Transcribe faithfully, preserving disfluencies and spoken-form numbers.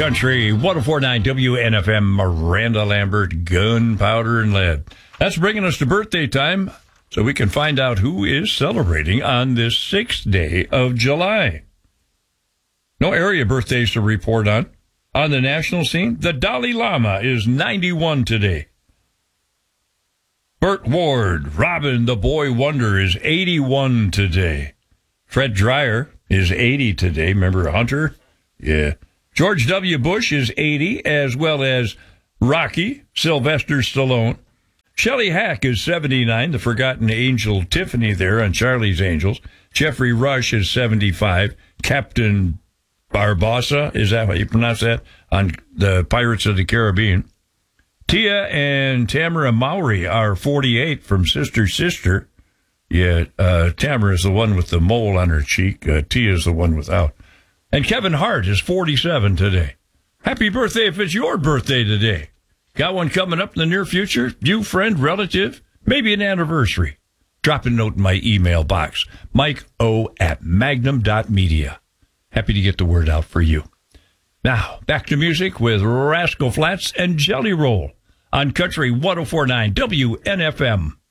Country one oh four point nine W N F M, Miranda Lambert, Gunpowder and Lead. That's bringing us to birthday time, so we can find out who is celebrating on this sixth day of July. No area birthdays to report on. On the national scene, the Dalai Lama is ninety-one today. Burt Ward, Robin the Boy Wonder, is eighty-one today. Fred Dreyer is eighty today. Remember Hunter? Yeah. George W. Bush is eighty, as well as Rocky, Sylvester Stallone. Shelley Hack is seventy-nine, the forgotten angel Tiffany there on Charlie's Angels. Jeffrey Rush is seventy-five. Captain Barbossa, is that how you pronounce that? On the Pirates of the Caribbean. Tia and Tamara Mowry are forty-eight from Sister Sister. Yeah, uh, Tamara is the one with the mole on her cheek. Uh, Tia is the one without. And Kevin Hart is forty-seven today. Happy birthday if it's your birthday today. Got one coming up in the near future? You, friend, relative? Maybe an anniversary? Drop a note in my email box. Mike O at magnum dot media. Happy to get the word out for you. Now, back to music with Rascal Flatts and Jelly Roll on Country one oh four point nine W N F M.